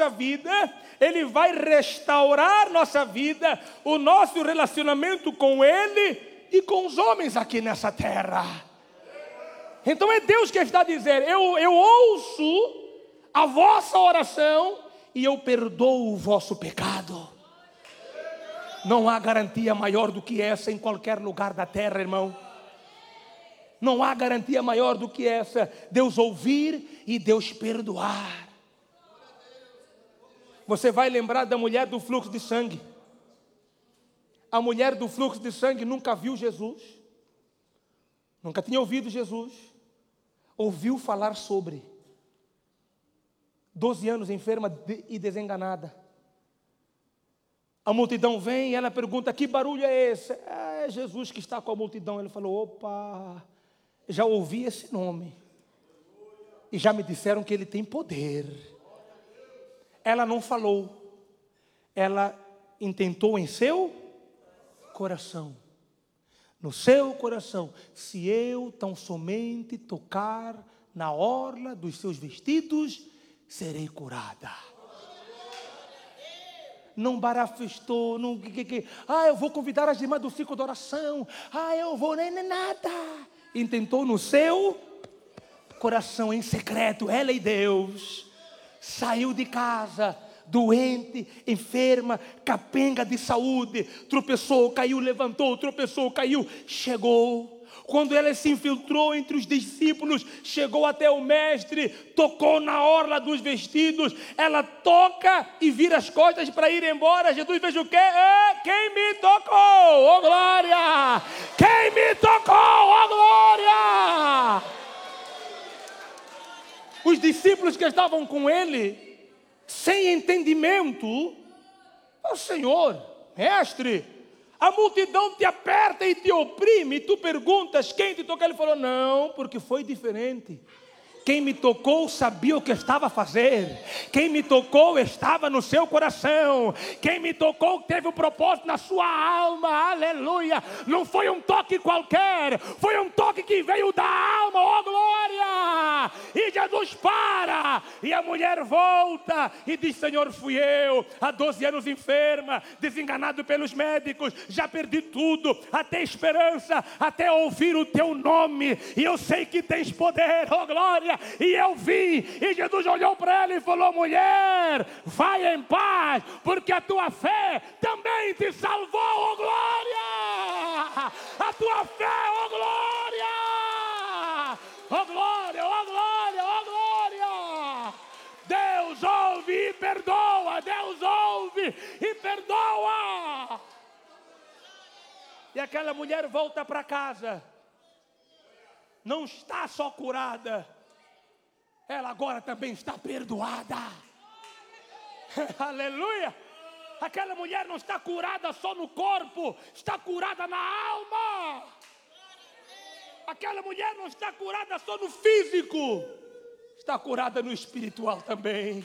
nossa vida, Ele vai restaurar nossa vida, o nosso relacionamento com Ele e com os homens aqui nessa terra. Então é Deus que está a dizer: eu ouço a vossa oração e eu perdoo o vosso pecado. Não há garantia maior do que essa em qualquer lugar da terra, irmão. Não há garantia maior do que essa. Deus ouvir e Deus perdoar. Você vai lembrar da mulher do fluxo de sangue. A mulher do fluxo de sangue nunca viu Jesus. Nunca tinha ouvido Jesus. Ouviu falar sobre. 12 anos enferma e desenganada. A multidão vem e ela pergunta: que barulho é esse? É Jesus que está com a multidão. Ele falou: opa, já ouvi esse nome. E já me disseram que ele tem poder. Ela não falou. Ela intentou em seu coração. No seu coração: se eu tão somente tocar na orla dos seus vestidos, serei curada. Não barafestou, não... eu vou convidar as irmãs do ciclo de oração. Eu vou... nem nada. Intentou no seu coração, em secreto, ela e Deus. Saiu de casa, doente, enferma, capenga de saúde. Tropeçou, caiu, levantou, tropeçou, caiu. Chegou. Quando ela se infiltrou entre os discípulos, chegou até o mestre, tocou na orla dos vestidos. Ela toca e vira as costas para ir embora. Jesus veja o quê? Quem me tocou? Oh glória! Quem me tocou? Oh glória! Os discípulos que estavam com ele, sem entendimento: ó Senhor, mestre, a multidão te aperta e te oprime, e tu perguntas quem te tocou. Ele falou: não, porque foi diferente. Quem me tocou sabia o que estava a fazer. Quem me tocou estava no seu coração. Quem me tocou teve um propósito na sua alma. Aleluia. Não foi um toque qualquer. Foi um toque que veio da alma. Oh glória. E Jesus para. E a mulher volta e diz: Senhor, fui eu. Há 12 anos enferma, desenganado pelos médicos. Já perdi tudo. Até esperança. Até ouvir o teu nome. E eu sei que tens poder. Oh glória. E eu vim, e Jesus olhou para ela e falou: mulher, vai em paz, porque a tua fé também te salvou, oh glória! A tua fé, oh glória! Oh glória, oh glória, oh glória! Deus ouve e perdoa, Deus ouve e perdoa! E aquela mulher volta para casa, não está só curada, ela agora também está perdoada. Aleluia. Aquela mulher não está curada só no corpo, está curada na alma. Aquela mulher não está curada só no físico, está curada no espiritual também.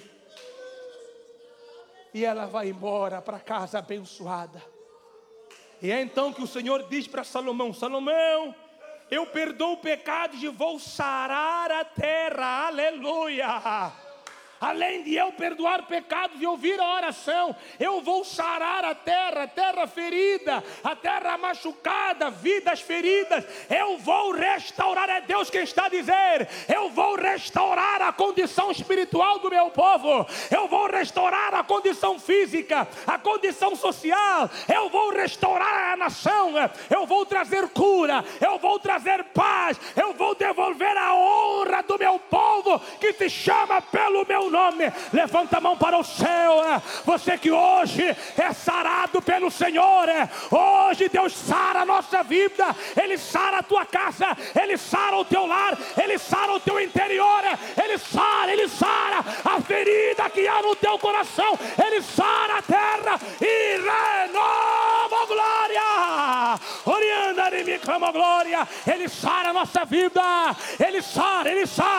E ela vai embora para casa abençoada. E é então que o Senhor diz para Salomão: Salomão, eu perdoo pecados e vou sarar a terra. Aleluia. Além de eu perdoar pecados e ouvir a oração, eu vou sarar a terra ferida, a terra machucada, vidas feridas. Eu vou restaurar, é Deus quem está a dizer. Eu vou restaurar a condição espiritual do meu povo. Eu vou restaurar a condição física, a condição social. Eu vou restaurar a nação. Eu vou trazer cura, eu vou trazer paz. Eu vou devolver a honra do meu povo que se chama pelo meu nome. Levanta a mão para o céu. Você que hoje é sarado pelo Senhor. Hoje Deus sara a nossa vida. Ele sara a tua casa. Ele sara o teu lar. Ele sara o teu interior. Ele sara a ferida que há no teu coração. Ele sara a terra e renova glória. Orianda de mim, clama glória. Ele sara a nossa vida. Ele sara.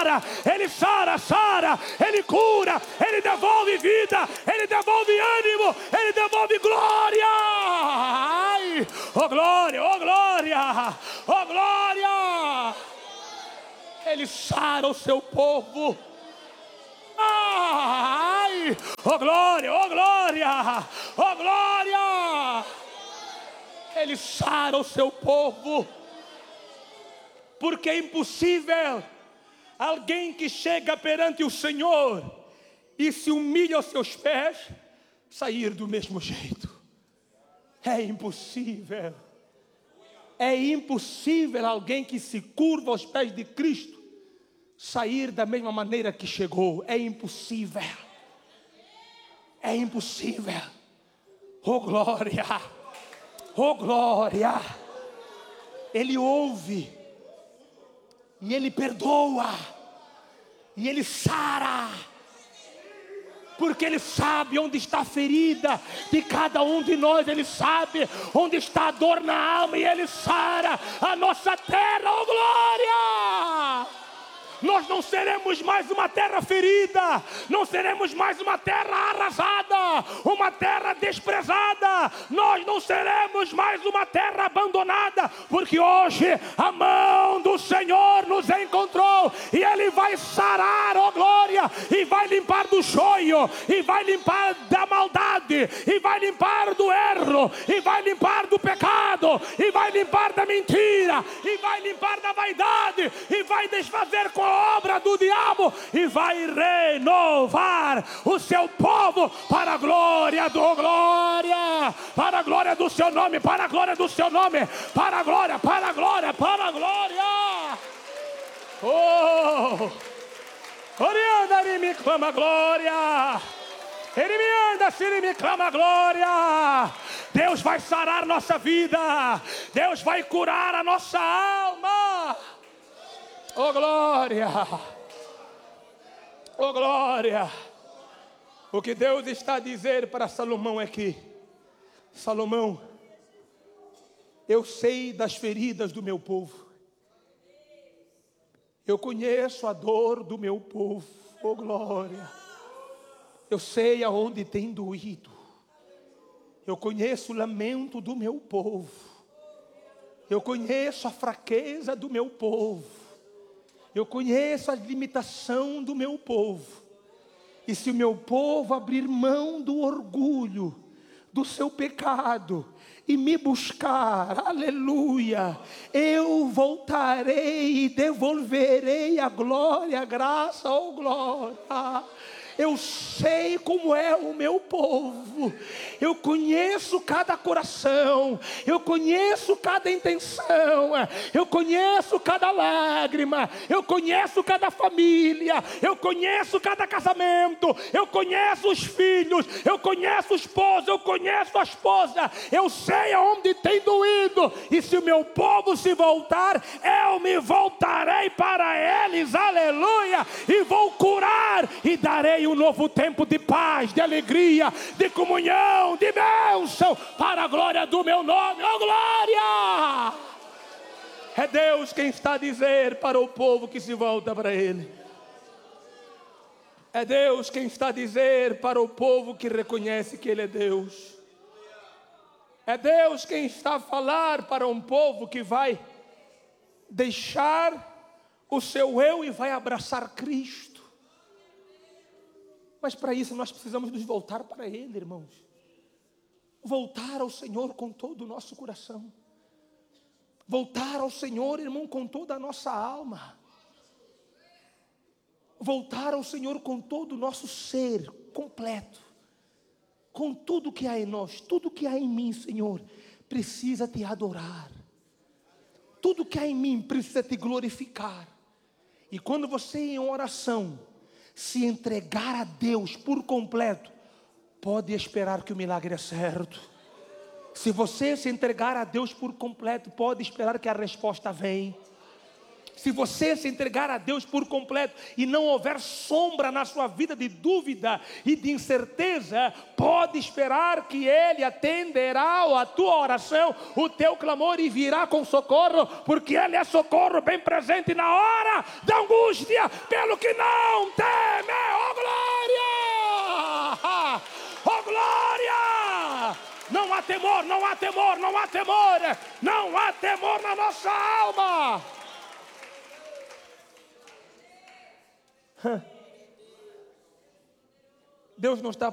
Ele cura. Ele devolve vida, Ele devolve ânimo, Ele devolve glória. Ai, oh glória, oh glória, oh glória. Ele sara o seu povo. Ai, oh glória, oh glória, oh glória. Ele sara o seu povo, porque é impossível alguém que chega perante o Senhor e se humilha aos seus pés sair do mesmo jeito. É impossível. É impossível alguém que se curva aos pés de Cristo sair da mesma maneira que chegou. É impossível. É impossível. Oh glória, oh glória. Ele ouve e Ele perdoa e Ele sara, porque Ele sabe onde está a ferida de cada um de nós. Ele sabe onde está a dor na alma e Ele sara a nossa terra. Oh glória! Nós não seremos mais uma terra ferida, não seremos mais uma terra arrasada, uma terra desprezada. Nós não seremos mais uma terra abandonada, porque hoje a mão do Senhor nos encontrou e Ele vai sarar, ó glória, e vai limpar do choio, e vai limpar da maldade, e vai limpar do erro, e vai limpar do pecado, e vai limpar da mentira, e vai limpar da vaidade, e vai desfazer com a obra do diabo, e vai renovar o seu povo para a glória do glória, para a glória do seu nome, para a glória do seu nome, para a glória, para a glória, para a glória. Oh, Orianda, ele me clama glória. Ele me anda, se Ele me clama glória. Deus vai sarar nossa vida, Deus vai curar a nossa alma. Oh glória, oh glória. O que Deus está a dizer para Salomão é que: Salomão, eu sei das feridas do meu povo, eu conheço a dor do meu povo. Oh glória, eu sei aonde tem doído, eu conheço o lamento do meu povo, eu conheço a fraqueza do meu povo, eu conheço a limitação do meu povo. E se o meu povo abrir mão do orgulho, do seu pecado, e me buscar, aleluia, eu voltarei e devolverei a glória, a graça, oh glória. Eu sei como é o meu povo, eu conheço cada coração, eu conheço cada intenção, eu conheço cada lágrima, eu conheço cada família, eu conheço cada casamento, eu conheço os filhos, eu conheço o esposo, eu conheço a esposa, eu sei aonde tem doído, e se o meu povo se voltar, eu me voltarei para eles, aleluia, e vou curar e darei um novo tempo de paz, de alegria, de comunhão, de bênção, para a glória do meu nome. Oh glória! É Deus quem está a dizer para o povo que se volta para Ele. É Deus quem está a dizer para o povo que reconhece que Ele é Deus. É Deus quem está a falar para um povo que vai deixar o seu eu e vai abraçar Cristo. Mas para isso nós precisamos nos voltar para Ele, irmãos. Voltar ao Senhor com todo o nosso coração. Voltar ao Senhor, irmão, com toda a nossa alma. Voltar ao Senhor com todo o nosso ser completo. Com tudo que há em nós, tudo que há em mim, Senhor, precisa te adorar. Tudo que há em mim precisa te glorificar. E quando você em oração se entregar a Deus por completo, pode esperar que o milagre é certo. Se você se entregar a Deus por completo, pode esperar que a resposta vem. Se você se entregar a Deus por completo e não houver sombra na sua vida de dúvida e de incerteza, pode esperar que Ele atenderá a tua oração, o teu clamor, e virá com socorro, porque Ele é socorro bem presente na hora da angústia, pelo que não teme. Oh glória! Oh glória! Não há temor, não há temor, não há temor, não há temor na nossa alma. Deus não está